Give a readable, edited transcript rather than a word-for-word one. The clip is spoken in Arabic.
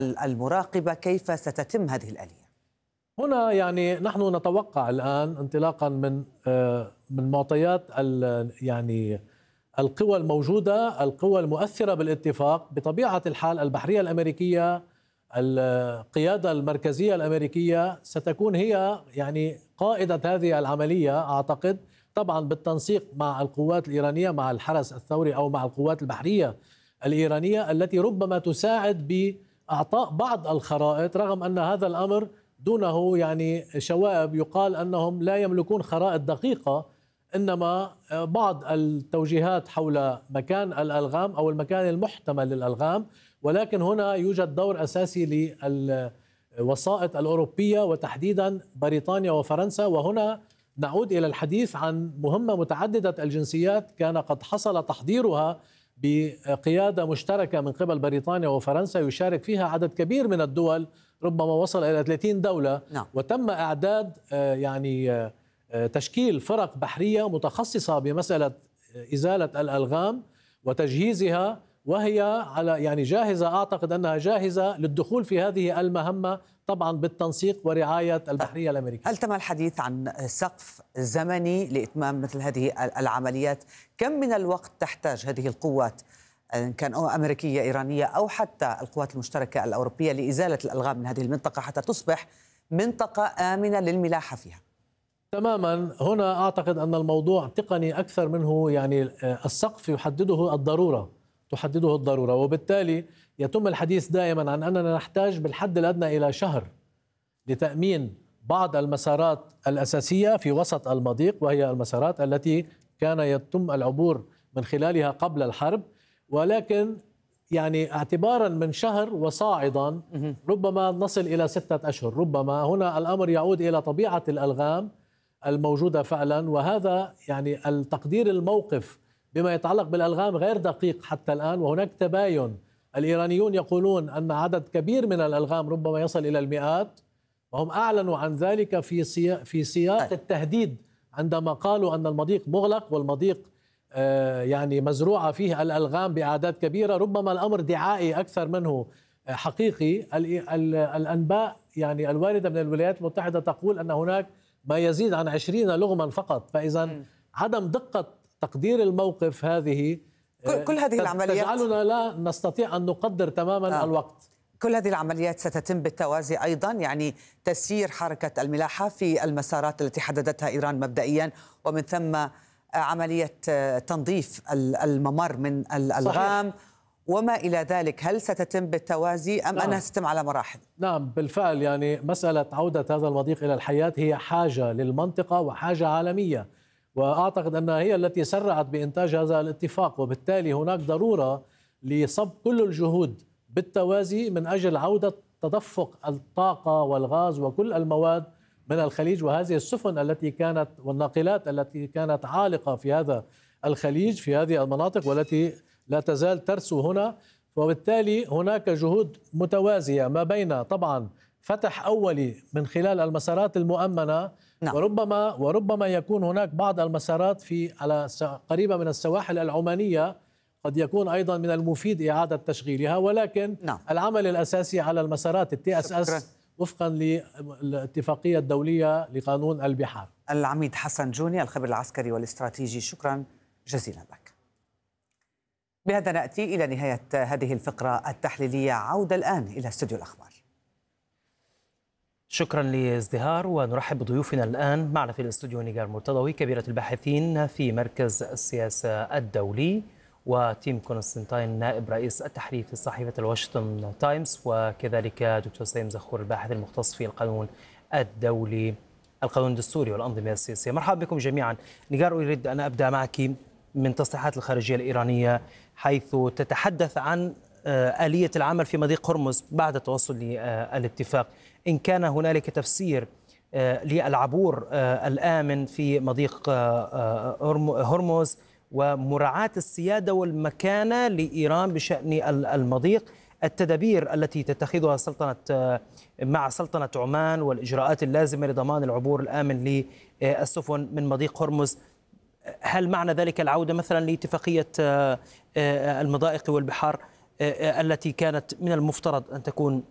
المراقبة كيف ستتم هذه الآلية؟ هنا يعني نحن نتوقع الآن انطلاقا من معطيات يعني القوى الموجودة، القوى المؤثرة بالاتفاق. بطبيعة الحال البحرية الأمريكية، القيادة المركزية الأمريكية ستكون هي يعني قائدة هذه العملية، أعتقد طبعا بالتنسيق مع القوات الإيرانية، مع الحرس الثوري أو مع القوات البحرية الإيرانية التي ربما تساعد بإعطاء بعض الخرائط، رغم أن هذا الأمر دونه يعني شوائب. يقال أنهم لا يملكون خرائط دقيقة، إنما بعض التوجيهات حول مكان الألغام أو المكان المحتمل للألغام. ولكن هنا يوجد دور أساسي للوسائط الأوروبية وتحديدا بريطانيا وفرنسا. وهنا نعود إلى الحديث عن مهمة متعددة الجنسيات كان قد حصل تحضيرها بقيادة مشتركة من قبل بريطانيا وفرنسا، يشارك فيها عدد كبير من الدول، ربما وصل إلى 30 دولة. نعم. وتم إعداد يعني تشكيل فرق بحرية متخصصة بمسألة إزالة الألغام وتجهيزها، وهي على يعني جاهزة، أعتقد أنها جاهزة للدخول في هذه المهمة، طبعا بالتنسيق ورعاية البحرية الأمريكية. هل تم الحديث عن سقف زمني لإتمام مثل هذه العمليات؟ كم من الوقت تحتاج هذه القوات، إن كان أمريكية إيرانية أو حتى القوات المشتركة الأوروبية، لإزالة الألغام من هذه المنطقة حتى تصبح منطقة آمنة للملاحة فيها؟ تماما. هنا أعتقد أن الموضوع تقني أكثر منه، يعني السقف يحدده الضرورة، تحدده الضرورة، وبالتالي يتم الحديث دائما عن أننا نحتاج بالحد الأدنى إلى شهر لتأمين بعض المسارات الأساسية في وسط المضيق، وهي المسارات التي كان يتم العبور من خلالها قبل الحرب. ولكن يعني اعتبارا من شهر وصاعدا ربما نصل إلى 6 أشهر. ربما هنا الأمر يعود إلى طبيعة الألغام الموجودة فعلا، وهذا يعني التقدير الموقف بما يتعلق بالألغام غير دقيق حتى الآن، وهناك تباين. الإيرانيون يقولون أن عدد كبير من الألغام ربما يصل إلى المئات، وهم أعلنوا عن ذلك في سياق التهديد عندما قالوا أن المضيق مغلق والمضيق يعني مزروعة فيه الألغام بأعداد كبيرة. ربما الأمر دعائي أكثر منه حقيقي. الأنباء يعني الواردة من الولايات المتحدة تقول أن هناك ما يزيد عن 20 لغما فقط. فإذا عدم دقة تقدير الموقف هذه كل هذه العمليات تجعلنا لا نستطيع أن نقدر تماما الوقت. كل هذه العمليات ستتم بالتوازي أيضا، يعني تسيير حركة الملاحة في المسارات التي حددتها إيران مبدئيا، ومن ثم عملية تنظيف الممر من الألغام. صحيح. وما إلى ذلك، هل ستتم بالتوازي أم أنها ستتم على مراحل؟ نعم بالفعل، يعني مسألة عودة هذا المضيق إلى الحياة هي حاجة للمنطقة وحاجة عالمية، وأعتقد أنها هي التي سرعت بإنتاج هذا الاتفاق. وبالتالي هناك ضرورة لصب كل الجهود بالتوازي من أجل عودة تدفق الطاقة والغاز وكل المواد من الخليج، وهذه السفن التي كانت والناقلات التي كانت عالقة في هذا الخليج في هذه المناطق والتي لا تزال ترسو هنا. وبالتالي هناك جهود متوازية ما بين طبعا فتح أولي من خلال المسارات المؤمنة. نعم. وربما يكون هناك بعض المسارات على قريبة من السواحل العمانية، قد يكون أيضا من المفيد إعادة تشغيلها. ولكن نعم. العمل الأساسي على المسارات TSS وفقا للاتفاقية الدولية لقانون البحار. العميد حسن جوني، الخبير العسكري والاستراتيجي، شكرا جزيلا لك. بهذا نأتي إلى نهاية هذه الفقرة التحليلية. عودة الآن إلى استوديو الأخبار. شكرا لازدهار، ونرحب بضيوفنا الآن. معنا في الاستوديو نيجار مرتضوي، كبيرة الباحثين في مركز السياسة الدولي، وتيم كونستانتين، نائب رئيس التحرير في صحيفة الواشنطن تايمز، وكذلك دكتور سليم زخور، الباحث المختص في القانون الدولي، القانون الدستوري والأنظمة السياسية. مرحبا بكم جميعا. نيجار، أريد أن أبدأ معك من تصريحات الخارجية الإيرانية، حيث تتحدث عن آلية العمل في مضيق هرمز بعد التوصل للاتفاق. إن كان هنالك تفسير للعبور الآمن في مضيق هرمز ومراعاة السيادة والمكانة لإيران بشأن المضيق، التدابير التي تتخذها مع سلطنة عمان والإجراءات اللازمة لضمان العبور الآمن للسفن من مضيق هرمز، هل معنى ذلك العودة مثلا لاتفاقية المضائق والبحار التي كانت من المفترض أن تكون